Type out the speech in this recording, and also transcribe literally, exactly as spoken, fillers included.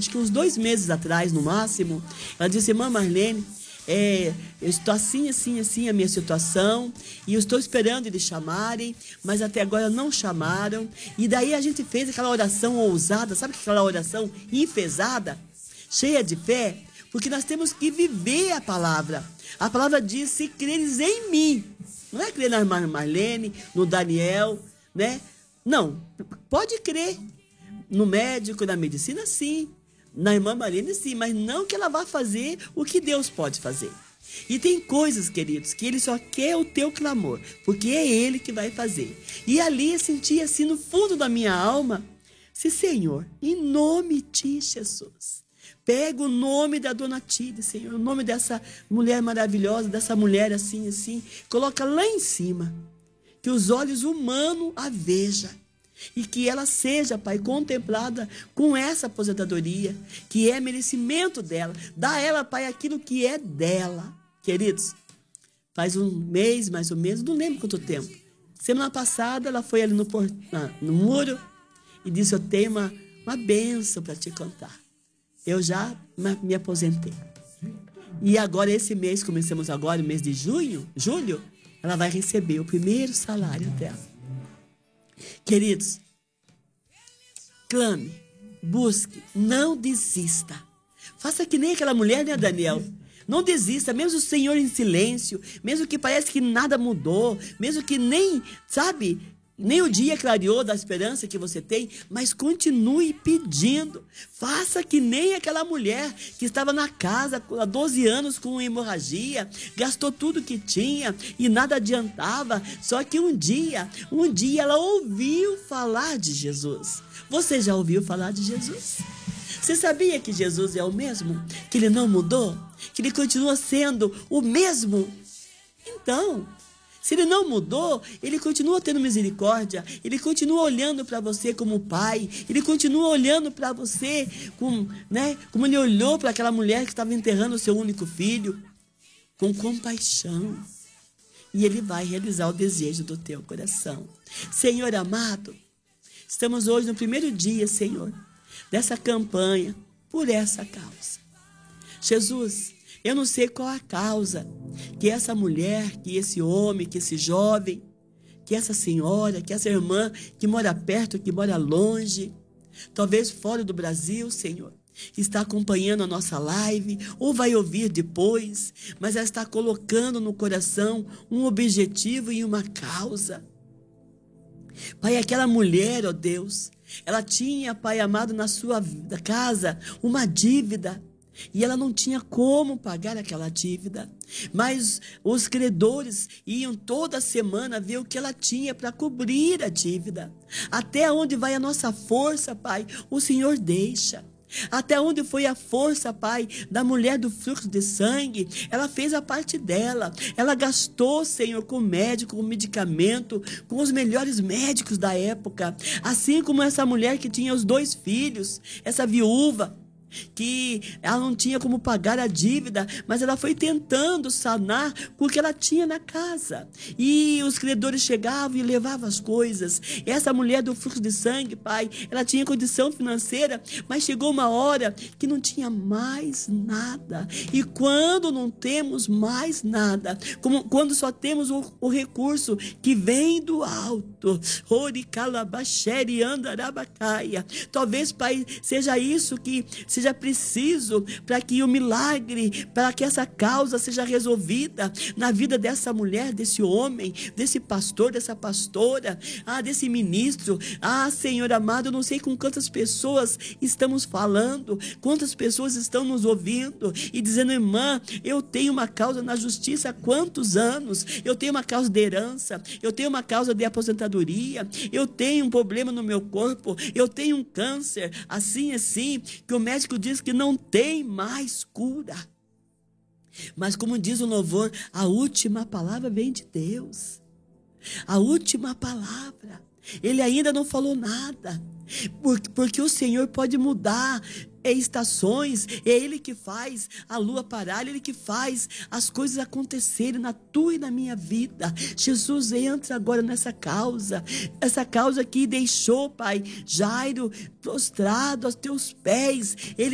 acho que uns dois meses atrás, no máximo, ela disse: irmã Marlene, É, eu estou assim, assim, assim a minha situação, e eu estou esperando eles chamarem, mas até agora não chamaram. E daí a gente fez aquela oração ousada, sabe aquela oração enfesada, cheia de fé, porque nós temos que viver a palavra. A palavra diz: se creres em mim, não é crer na irmã Marlene, no Daniel, né? Não, pode crer no médico, na medicina, sim. Na irmã Marlene, sim, mas não que ela vá fazer o que Deus pode fazer. E tem coisas, queridos, que Ele só quer o teu clamor, porque é Ele que vai fazer. E ali eu senti assim no fundo da minha alma: se Senhor, em nome de Jesus, pega o nome da dona Tide, Senhor, o nome dessa mulher maravilhosa, dessa mulher assim, assim, coloca lá em cima, que os olhos humanos a vejam. E que ela seja, Pai, contemplada com essa aposentadoria, que é merecimento dela. Dá a ela, Pai, aquilo que é dela. Queridos, faz um mês, mais ou menos, não lembro quanto tempo. Semana passada, ela foi ali no, por, no muro e disse: eu tenho uma, uma bênção para te contar. Eu já me aposentei. E agora, esse mês, começamos agora, o mês de junho, julho, ela vai receber o primeiro salário dela. Queridos, clame, busque, não desista. Faça que nem aquela mulher, né, Daniel? Não desista, mesmo o Senhor em silêncio, mesmo que parece que nada mudou, mesmo que nem, sabe, nem o dia clareou da esperança que você tem, mas continue pedindo. Faça que nem aquela mulher que estava na casa há doze anos com hemorragia, gastou tudo que tinha e nada adiantava. Só que um dia, um dia ela ouviu falar de Jesus. Você já ouviu falar de Jesus? Você sabia que Jesus é o mesmo? Que Ele não mudou? Que Ele continua sendo o mesmo? Então, se Ele não mudou, Ele continua tendo misericórdia, Ele continua olhando para você como pai, Ele continua olhando para você com, né, como Ele olhou para aquela mulher que estava enterrando o seu único filho, com compaixão. E Ele vai realizar o desejo do teu coração. Senhor amado, estamos hoje no primeiro dia, Senhor, dessa campanha por essa causa. Jesus, eu não sei qual a causa que essa mulher, que esse homem, que esse jovem, que essa senhora, que essa irmã que mora perto, que mora longe, talvez fora do Brasil, Senhor, está acompanhando a nossa live ou vai ouvir depois, mas ela está colocando no coração um objetivo e uma causa. Pai, aquela mulher, ó Deus, ela tinha, Pai amado, na sua casa uma dívida. E ela não tinha como pagar aquela dívida. Mas os credores iam toda semana ver o que ela tinha para cobrir a dívida. Até onde vai a nossa força, Pai, o Senhor deixa. Até onde foi a força, Pai, da mulher do fluxo de sangue? Ela fez a parte dela. Ela gastou, Senhor, com médico, com medicamento, com os melhores médicos da época. Assim como essa mulher que tinha os dois filhos, essa viúva, que ela não tinha como pagar a dívida, mas ela foi tentando sanar com o que ela tinha na casa. E os credores chegavam e levavam as coisas. Essa mulher do fluxo de sangue, Pai, ela tinha condição financeira, mas chegou uma hora que não tinha mais nada. E quando não temos mais nada, como quando só temos o, o recurso que vem do alto, talvez, Pai, seja isso que seja preciso para que o milagre, para que essa causa seja resolvida na vida dessa mulher, desse homem, desse pastor, dessa pastora, ah, desse ministro. Ah, Senhor amado, eu não sei com quantas pessoas estamos falando, quantas pessoas estão nos ouvindo e dizendo: irmã, eu tenho uma causa na justiça há quantos anos, eu tenho uma causa de herança, eu tenho uma causa de aposentadoria, eu tenho um problema no meu corpo, eu tenho um câncer, assim, assim, que o médico diz que não tem mais cura. Mas como diz o louvor, a última palavra vem de Deus. A última palavra. Ele ainda não falou nada. Porque o Senhor pode mudar estações, é Ele que faz a lua parar, Ele que faz as coisas acontecerem na tua e na minha vida. Jesus, entra agora nessa causa, essa causa que deixou, Pai, Jairo prostrado aos teus pés. Ele